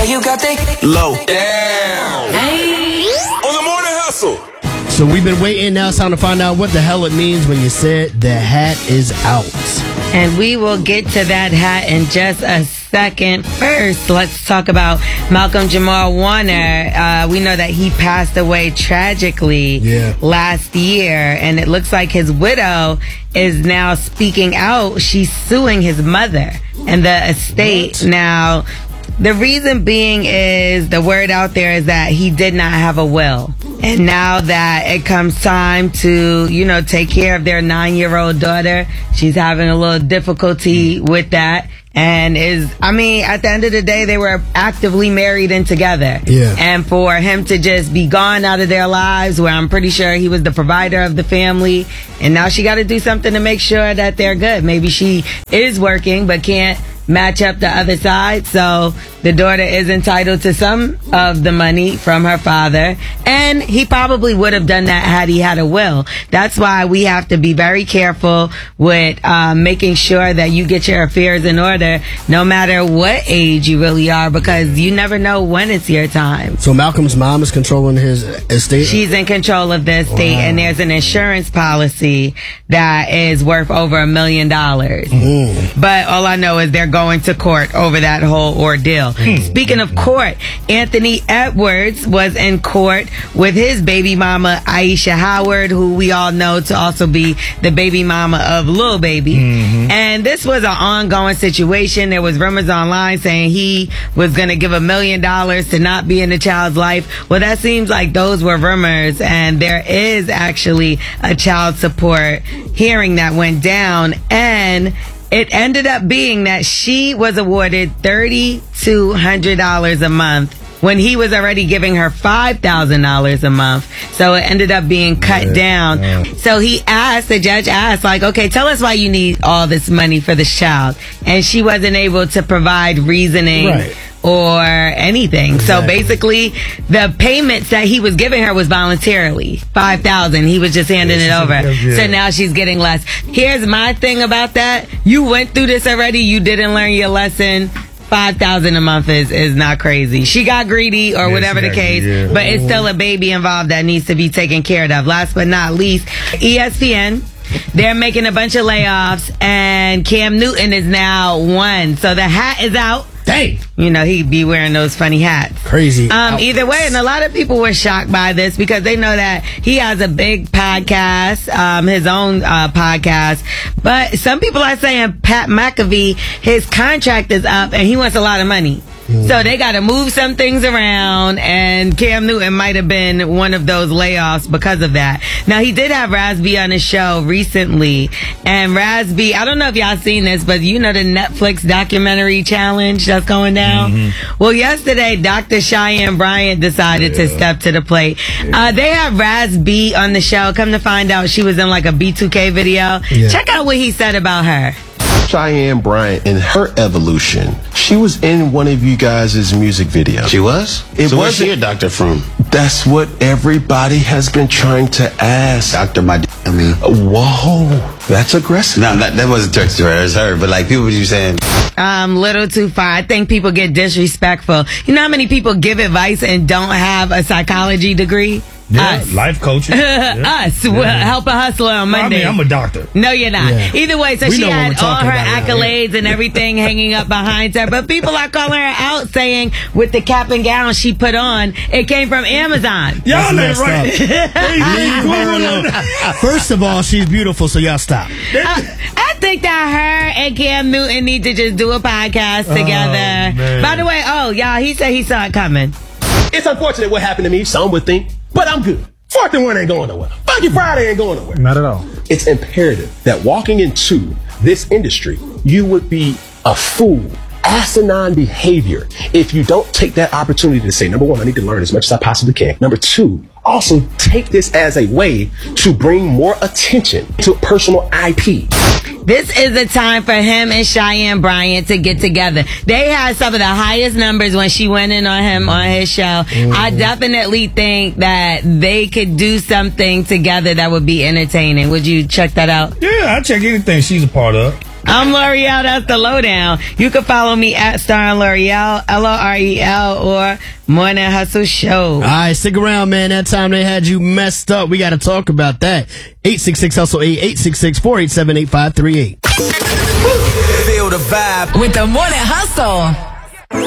you got that low. Damn. Hey. On the morning hustle. So we've been waiting. Now it's time to find out what the hell it means when you said the hat is out. And we will get to that hat in just a second. First, let's talk about Malcolm Jamal Warner. We know that he passed away tragically last year, and it looks like his widow is now speaking out. She's suing his mother and the estate. Now, the reason being is the word out there is that he did not have a will. And now that it comes time to, take care of their 9-year-old daughter, she's having a little difficulty with that. And at the end of the day, they were actively married and together. Yeah. And for him to just be gone out of their lives, where I'm pretty sure he was the provider of the family, and now she got to do something to make sure that they're good. Maybe she is working but can't match up the other side, so the daughter is entitled to some of the money from her father, and he probably would have done that had he had a will. That's why we have to be very careful with making sure that you get your affairs in order, no matter what age you really are, because you never know when it's your time. So Malcolm's mom is controlling his estate? She's in control of the estate, and there's an insurance policy that is worth over $1 million. But all I know is they're going to court over that whole ordeal. Speaking of court, Anthony Edwards was in court with his baby mama, Aisha Howard, who we all know to also be the baby mama of Lil Baby. And this was an ongoing situation. There was rumors online saying he was going to give $1 million to not be in the child's life. Well, that seems like those were rumors, and there is actually a child support hearing that went down, and it ended up being that she was awarded $3,200 a month when he was already giving her $5,000 a month. So it ended up being cut down. So the judge asked, okay, tell us why you need all this money for this child. And she wasn't able to provide reasoning or anything. Exactly. So basically, the payments that he was giving her was voluntarily. $5,000. He was just handing it over. So now she's getting less. Here's my thing about that. You went through this already. You didn't learn your lesson. $5,000 a month is not crazy. She got greedy or whatever the case, but it's still a baby involved that needs to be taken care of. Last but not least, ESPN. They're making a bunch of layoffs, and Cam Newton is now one. So the hat is out. Dang. He'd be wearing those funny hats. Crazy. Either way, and a lot of people were shocked by this because they know that he has a big podcast, his own podcast. But some people are saying Pat McAfee, his contract is up and he wants a lot of money. So they got to move some things around, and Cam Newton might have been one of those layoffs because of that. Now, he did have Raz B on his show recently, and Raz B, I don't know if y'all seen this, but the Netflix documentary challenge that's going down? Well, yesterday, Dr. Cheyenne Bryant decided to step to the plate. They have Raz B on the show. Come to find out, she was in like a B2K video. Check out what he said about her. Cheyenne Bryant and her evolution. She was in one of you guys' music videos. She was? So where's your doctor from? That's what everybody has been trying to ask. Dr. Whoa, that's aggressive. No, that wasn't to her, it's her. But people were saying, little too far. I think people get disrespectful. You know how many people give advice and don't have a psychology degree? Us. Life coaching. Us. We'll help a hustler on Monday. I'm a doctor. No, you're not. Either way, so she had all her accolades and everything hanging up behind her. But people are calling her out, saying with the cap and gown she put on, it came from Amazon. Y'all ain't right. First of all, she's beautiful, so y'all stop. I think that her and Cam Newton need to just do a podcast together. By the way, y'all, he said he saw it coming. It's unfortunate what happened to me, some would think, but I'm good. 4th and 1 ain't going nowhere. Funky Friday ain't going nowhere. Not at all. It's imperative that walking into this industry, you would be a fool, asinine behavior if you don't take that opportunity to say, number one, I need to learn as much as I possibly can. Number two, also take this as a way to bring more attention to personal IP. This is a time for him and Cheyenne Bryant to get together. They had some of the highest numbers when she went in on him on his show. I definitely think that they could do something together that would be entertaining. Would you check that out? Yeah, I'd check anything she's a part of. I'm L'Oreal. That's the lowdown. You can follow me at Star L'Oreal, L'Orel, or Morning Hustle Show. All right, stick around, man. That time they had you messed up. We got to talk about that. 866-HUSTLE-8, 866-487-8538. Feel the vibe with the Morning Hustle.